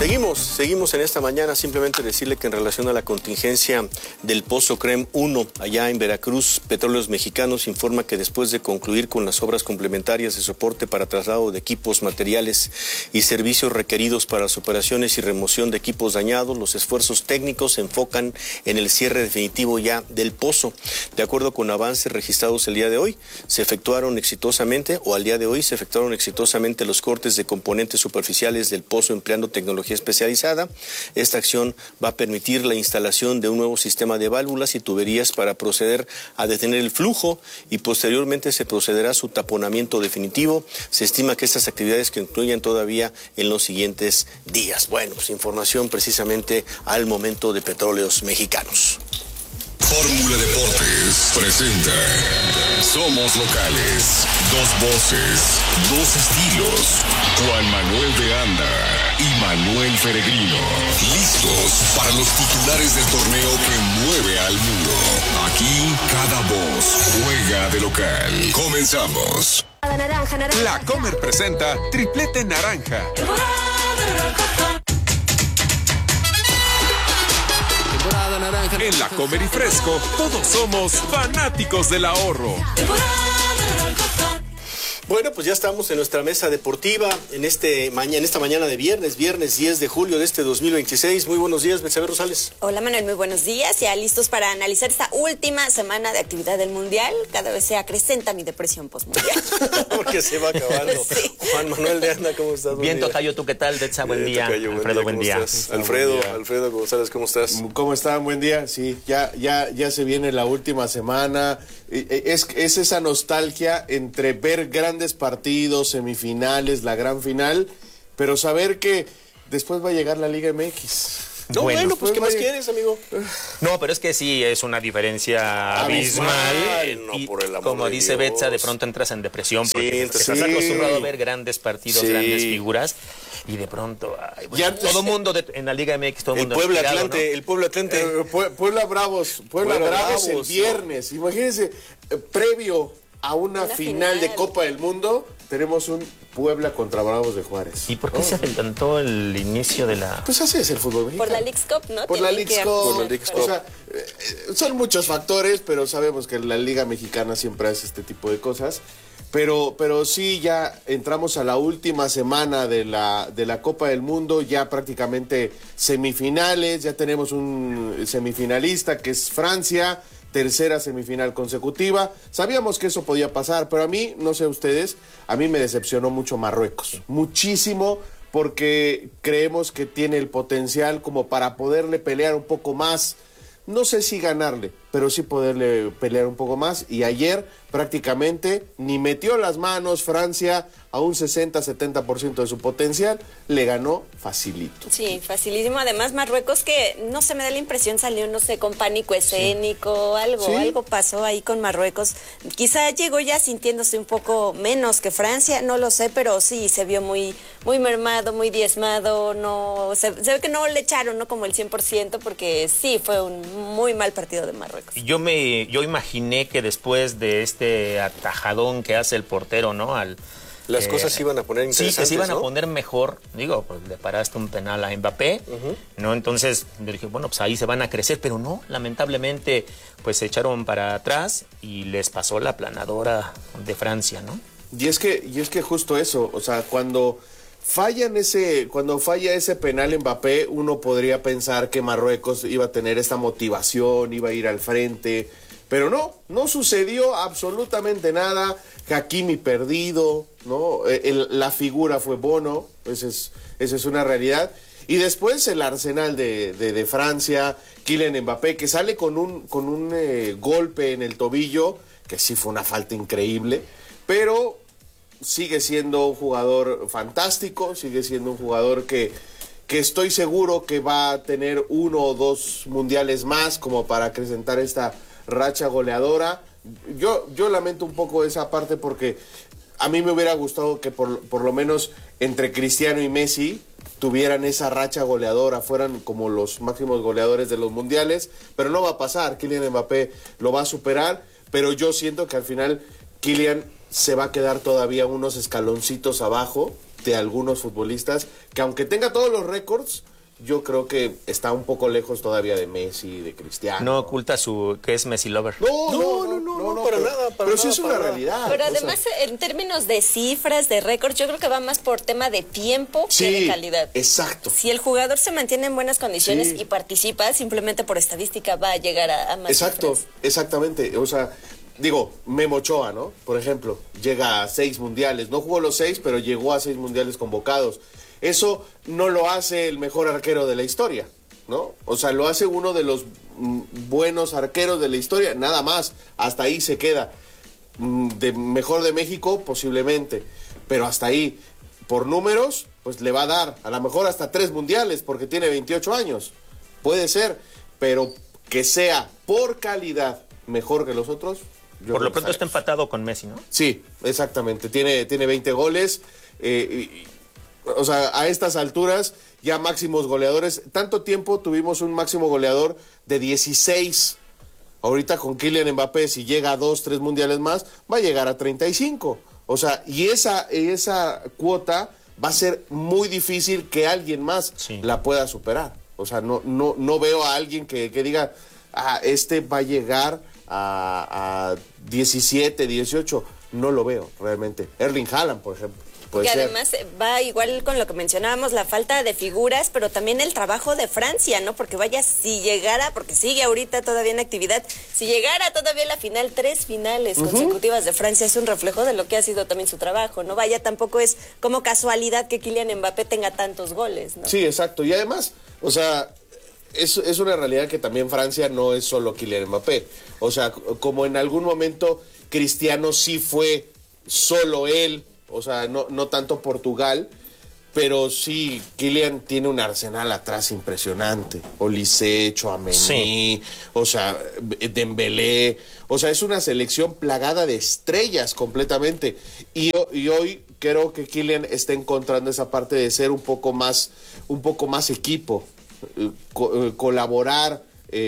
Seguimos en esta mañana. Simplemente decirle que en relación a la contingencia del Pozo CREM 1, allá en Veracruz, Petróleos Mexicanos informa que después de concluir con las obras complementarias de soporte para traslado de equipos, materiales y servicios requeridos para las operaciones y remoción de equipos dañados, los esfuerzos técnicos se enfocan en el cierre definitivo ya del pozo. De acuerdo con avances registrados el día de hoy, al día de hoy se efectuaron exitosamente los cortes de componentes superficiales del pozo empleando tecnología especializada. Esta acción va a permitir la instalación de un nuevo sistema de válvulas y tuberías para proceder a detener el flujo y posteriormente se procederá a su taponamiento definitivo. Se estima que estas actividades concluyan todavía en los siguientes días. Bueno, pues información precisamente al momento de Petróleos Mexicanos. Fórmula Deportes presenta Somos Locales, dos voces, dos estilos, Juan Manuel de Anda y Manuel Peregrino, listos para los titulares del torneo que mueve al mundo. Aquí cada voz juega de local. Comenzamos. La Comer presenta Triplete Naranja. En La Comer y Fresco, todos somos fanáticos del ahorro. Bueno, pues ya estamos en nuestra mesa deportiva en esta mañana de viernes 10 de julio de este 2026. Muy buenos días, Betsabe Rosales. Hola, Manuel, muy buenos días. Ya listos para analizar esta última semana de actividad del Mundial. Cada vez se acrecenta mi depresión postmundial. Porque se va acabando. Sí. Juan Manuel de Anda, ¿cómo estás? Bien, tocayo, ¿tú qué tal? Betsa, buen día. Tocayo, Alfredo, buen día. Alfredo González, ¿cómo estás? ¿Cómo están? Buen día. Sí, ya se viene la última semana. Es esa nostalgia entre ver grandes partidos, semifinales, la gran final, pero saber que después va a llegar la Liga MX. No, bueno, pues ¿qué más quieres, amigo? No, pero es que sí, es una diferencia abismal. No, por el amor como de dice Dios. Betsa, de pronto entras en depresión porque estás acostumbrado a ver grandes partidos, grandes figuras, y de pronto, todo el mundo en la Liga MX, todo el mundo. El Puebla Atlante. Puebla Bravos el viernes. Imagínense, previo a una final de Copa del Mundo, tenemos un Puebla contra Bravos de Juárez. ¿Y por qué se adelantó el inicio de la...? Pues así es el fútbol mexicano. Por la Leagues Cup, ¿no? Por la Leagues Cup. O sea, son muchos factores, pero sabemos que la Liga Mexicana siempre hace este tipo de cosas. Pero sí, ya entramos a la última semana de la Copa del Mundo, ya prácticamente semifinales, ya tenemos un semifinalista que es Francia, tercera semifinal consecutiva. Sabíamos que eso podía pasar, pero a mí, no sé ustedes, a mí me decepcionó mucho Marruecos. Muchísimo, porque creemos que tiene el potencial como para poderle pelear un poco más. No sé si ganarle, pero sí poderle pelear un poco más. Y ayer prácticamente ni metió las manos Francia a un 60-70% de su potencial, le ganó facilito. Sí, facilísimo. Además, Marruecos, que no se me da la impresión, salió, no sé, con pánico escénico, algo pasó ahí con Marruecos. Quizá llegó ya sintiéndose un poco menos que Francia, no lo sé, pero sí, se vio muy mermado, muy diezmado, se ve que no le echaron, ¿no? Como el 100%, porque sí, fue un muy mal partido de Marruecos. Yo imaginé que después de este atajadón que hace el portero, ¿no? Las cosas se iban a poner interesantes, sí, que se iban a poner mejor. Digo, pues le paraste un penal a Mbappé, ¿no? Entonces yo dije, bueno, pues ahí se van a crecer, pero no, lamentablemente, pues se echaron para atrás y les pasó la aplanadora de Francia, ¿no? Y es que justo eso, o sea, cuando falla ese penal Mbappé, uno podría pensar que Marruecos iba a tener esta motivación, iba a ir al frente, pero no sucedió absolutamente nada. Hakimi perdido, ¿no? La figura fue Bono, esa es una realidad. Y después el arsenal de Francia, Kylian Mbappé, que sale con un golpe en el tobillo, que sí fue una falta increíble, pero sigue siendo un jugador fantástico, sigue siendo un jugador que estoy seguro que va a tener 1 o 2 mundiales más como para acrecentar esta racha goleadora. Yo lamento un poco esa parte porque a mí me hubiera gustado que por lo menos entre Cristiano y Messi tuvieran esa racha goleadora, fueran como los máximos goleadores de los mundiales, pero no va a pasar. Kylian Mbappé lo va a superar, pero yo siento que al final Kylian se va a quedar todavía unos escaloncitos abajo de algunos futbolistas que aunque tenga todos los récords, yo creo que está un poco lejos todavía de Messi, de Cristiano. No oculta que es Messi lover. No, para nada. Pero sí es una realidad. Pero además, en términos de cifras, de récords, yo creo que va más por tema de tiempo que de calidad. Exacto. Si el jugador se mantiene en buenas condiciones y participa, simplemente por estadística va a llegar a más cifras. Exactamente. O sea, digo, Memo Ochoa, ¿no? Por ejemplo, llega a 6 mundiales. No jugó los 6, pero llegó a 6 mundiales convocados. Eso no lo hace el mejor arquero de la historia, ¿no? O sea, lo hace uno de los buenos arqueros de la historia, nada más. Hasta ahí se queda. De mejor de México, posiblemente. Pero hasta ahí, por números, pues le va a dar a lo mejor hasta 3 mundiales, porque tiene 28 años. Puede ser, pero que sea por calidad mejor que los otros. Por lo pronto está empatado con Messi, ¿no? Sí, exactamente. Tiene 20 goles. O sea, a estas alturas, ya máximos goleadores. Tanto tiempo tuvimos un máximo goleador de 16. Ahorita con Kylian Mbappé, si llega a 2, 3 mundiales más, va a llegar a 35. O sea, y esa cuota va a ser muy difícil que alguien más la pueda superar. O sea, no veo a alguien que diga, este va a llegar a 17, 18. No lo veo, realmente. Erling Haaland, por ejemplo. Y además va igual con lo que mencionábamos, la falta de figuras, pero también el trabajo de Francia, ¿no? Porque vaya, si llegara, porque sigue ahorita todavía en actividad, si llegara todavía a la final, 3 finales consecutivas de Francia, es un reflejo de lo que ha sido también su trabajo, ¿no? Vaya, tampoco es como casualidad que Kylian Mbappé tenga tantos goles, ¿no? Sí, exacto. Y además, o sea, es una realidad que también Francia no es solo Kylian Mbappé. O sea, como en algún momento Cristiano sí fue solo él, o sea, no tanto Portugal, pero sí, Kylian tiene un arsenal atrás impresionante. Olise, Tchouaméni, o sea, Dembélé. O sea, es una selección plagada de estrellas completamente. Y hoy creo que Kylian está encontrando esa parte de ser un poco más equipo, colaborar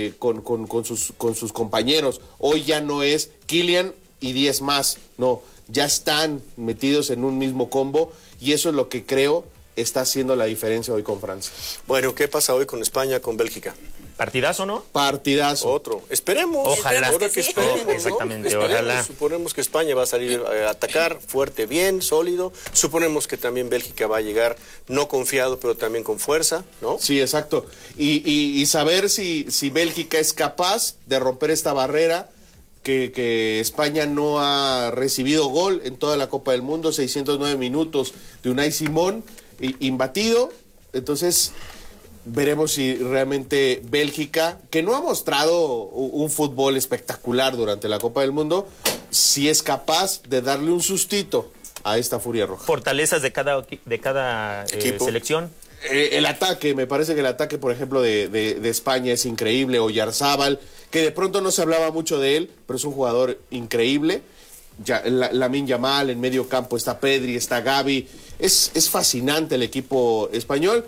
con sus compañeros. Hoy ya no es Kylian y 10 más, no. Ya están metidos en un mismo combo y eso es lo que creo está haciendo la diferencia hoy con Francia. Bueno, ¿qué pasa hoy con España, con Bélgica? ¿Partidazo, no? Partidazo. Otro. Esperemos. Ojalá. Ahora que esperemos, ¿no? Exactamente, Esperemos. ojalá. Suponemos que España va a salir a atacar fuerte, bien, sólido. Suponemos que también Bélgica va a llegar no confiado, pero también con fuerza, ¿no? Sí, exacto. Y saber si Bélgica es capaz de romper esta barrera que España no ha recibido gol en toda la Copa del Mundo, 609 minutos de Unai Simón, imbatido. Entonces, veremos si realmente Bélgica, que no ha mostrado un fútbol espectacular durante la Copa del Mundo, si es capaz de darle un sustito a esta Furia Roja. Fortalezas de cada selección. El ataque, me parece que el ataque, por ejemplo, de España es increíble. Oyarzábal, que de pronto no se hablaba mucho de él, pero es un jugador increíble. Lamine Yamal, en medio campo está Pedri, está Gavi. Es fascinante el equipo español.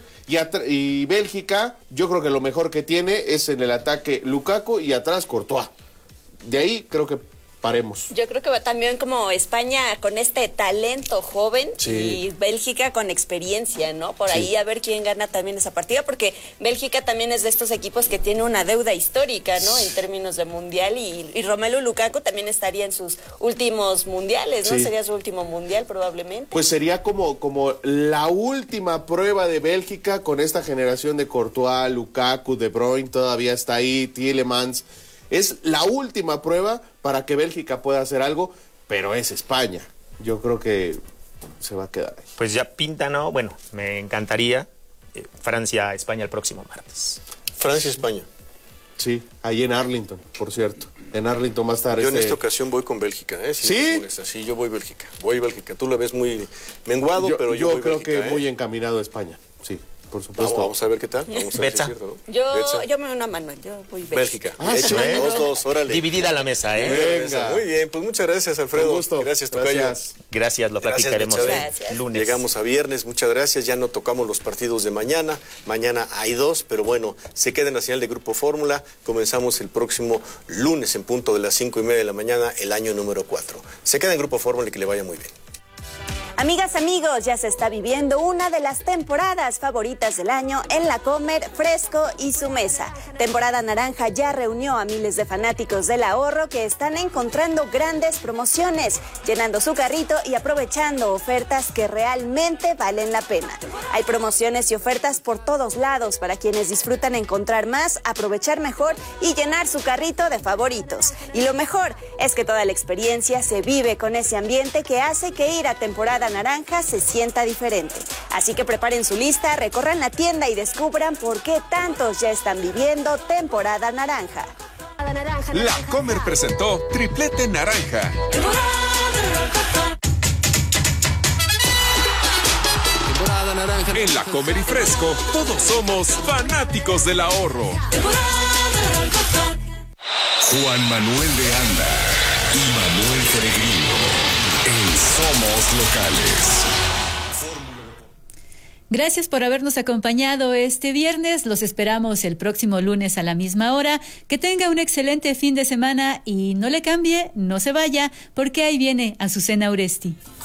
Y Bélgica, yo creo que lo mejor que tiene es en el ataque Lukaku y atrás Courtois. De ahí creo que paremos. Yo creo que va también como España con este talento joven y Bélgica con experiencia, ¿no? Por ahí a ver quién gana también esa partida, porque Bélgica también es de estos equipos que tiene una deuda histórica, ¿no? En términos de mundial y Romelu Lukaku también estaría en sus últimos mundiales, ¿no? Sería su último mundial probablemente. Pues sería como la última prueba de Bélgica con esta generación de Courtois, Lukaku, De Bruyne todavía está ahí, Tielemans. Es la última prueba para que Bélgica pueda hacer algo, pero es España. Yo creo que se va a quedar ahí. Pues ya pinta, ¿no? Bueno, me encantaría Francia-España el próximo martes. Francia-España. Sí, ahí en Arlington, por cierto. En Arlington va a estar Yo en esta ocasión voy con Bélgica, ¿eh? ¿Sí? Sí, yo voy Bélgica. Voy Bélgica. Tú lo ves muy menguado, pero yo voy creo Bélgica, que muy encaminado a España, sí. Por supuesto. Vamos a ver qué tal. Vamos a ver si es cierto, ¿no? Yo me uno a Manuel, yo voy Bélgica. ¿Sí? Dos, órale. Dividida la mesa, ¿eh? Venga. Muy bien, pues muchas gracias, Alfredo. Con gusto. Gracias, Tocayo. Gracias, lo Gracias, platicaremos Michelle. el lunes. Llegamos a viernes, muchas gracias. Ya no tocamos los partidos de mañana. Mañana hay 2, pero bueno, se queda en la señal de Grupo Fórmula. Comenzamos el próximo lunes en punto de las 5:30 de la mañana, el año número 4. Se queda en Grupo Fórmula y que le vaya muy bien. Amigas, amigos, ya se está viviendo una de las temporadas favoritas del año en La Comer, Fresco y Su Mesa. Temporada naranja ya reunió a miles de fanáticos del ahorro que están encontrando grandes promociones, llenando su carrito y aprovechando ofertas que realmente valen la pena. Hay promociones y ofertas por todos lados para quienes disfrutan encontrar más, aprovechar mejor y llenar su carrito de favoritos. Y lo mejor es que toda la experiencia se vive con ese ambiente que hace que ir a temporada naranja se sienta diferente. Así que preparen su lista, recorran la tienda y descubran por qué tantos ya están viviendo temporada naranja. La Comer presentó Triplete Naranja. En La Comer y Fresco, todos somos fanáticos del ahorro. Juan Manuel de Anda y Manuel Peregrino en Somos Locales. Gracias por habernos acompañado este viernes. Los esperamos el próximo lunes a la misma hora. Que tenga un excelente fin de semana y no le cambie, no se vaya, porque ahí viene Azucena Oresti.